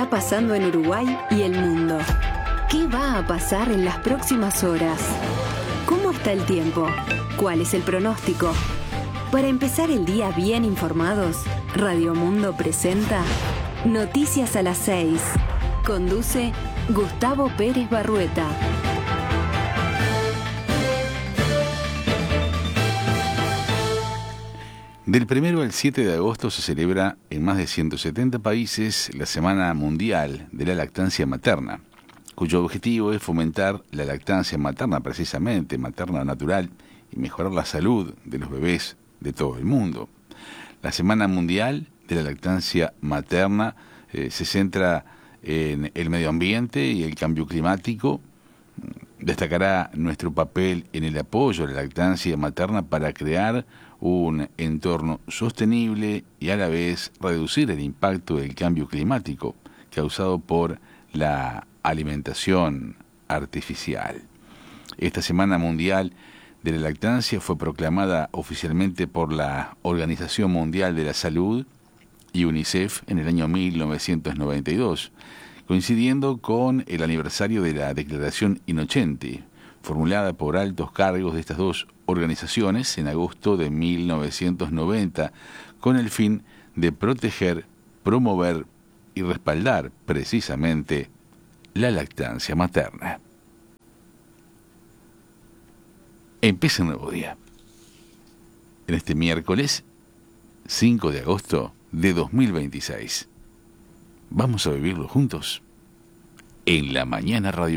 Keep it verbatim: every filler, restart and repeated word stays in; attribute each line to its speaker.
Speaker 1: está pasando en Uruguay y el mundo? ¿Qué va a pasar en las próximas horas? ¿Cómo está el tiempo? ¿Cuál es el pronóstico? Para empezar el día bien informados, Radio Mundo presenta Noticias a las seis. Conduce Gustavo Pérez Barrueta.
Speaker 2: Del primero al siete de agosto se celebra en más de ciento setenta países la Semana Mundial de la Lactancia Materna, cuyo objetivo es fomentar la lactancia materna, precisamente materna natural, y mejorar la salud de los bebés de todo el mundo. La Semana Mundial de la Lactancia Materna eh, se centra en el medio ambiente y el cambio climático. Destacará nuestro papel en el apoyo a la lactancia materna para crear un entorno sostenible y a la vez reducir el impacto del cambio climático causado por la alimentación artificial. Esta Semana Mundial de la Lactancia fue proclamada oficialmente por la Organización Mundial de la Salud y UNICEF en el año mil novecientos noventa y dos, coincidiendo con el aniversario de la Declaración Inocente, formulada por altos cargos de estas dos organizaciones en agosto de mil novecientos noventa, con el fin de proteger, promover y respaldar precisamente la lactancia materna. Empieza un nuevo día. En este miércoles cinco de agosto de dos mil veintiséis. Vamos a vivirlo juntos en La Mañana Radio.